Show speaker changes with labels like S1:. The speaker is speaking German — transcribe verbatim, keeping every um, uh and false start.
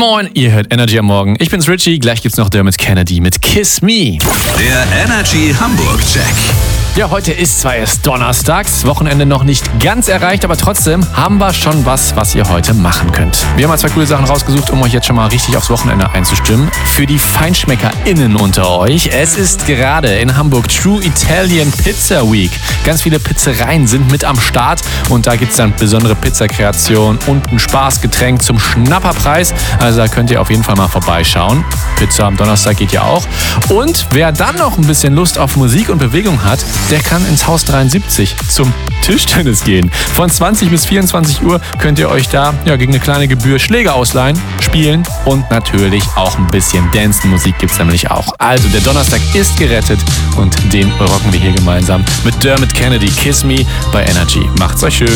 S1: Moin, ihr hört Energy am Morgen. Ich bin's Richie, gleich gibt's noch Dermot Kennedy mit Kiss Me.
S2: Der Energy Hamburg Check.
S1: Ja, heute ist zwar erst donnerstags, Wochenende noch nicht ganz erreicht, aber trotzdem haben wir schon was, was ihr heute machen könnt. Wir haben mal zwei coole Sachen rausgesucht, um euch jetzt schon mal richtig aufs Wochenende einzustimmen. Für die FeinschmeckerInnen unter euch. Es ist gerade in Hamburg True Italian Pizza Week. Ganz viele Pizzereien sind mit am Start und da gibt's dann besondere Pizzakreationen und ein Spaßgetränk zum Schnapperpreis. Also da könnt ihr auf jeden Fall mal vorbeischauen. Pizza am Donnerstag geht ja auch. Und wer dann noch ein bisschen Lust auf Musik und Bewegung hat, der kann ins Haus dreiundsiebzig zum Tischtennis gehen. Von zwanzig bis vierundzwanzig Uhr könnt ihr euch da ja, gegen eine kleine Gebühr Schläger ausleihen, spielen und natürlich auch ein bisschen Dancen. Musik gibt's nämlich auch. Also der Donnerstag ist gerettet und den rocken wir hier gemeinsam mit Dermot Kennedy. Kiss Me bei Energy. Macht's euch schön.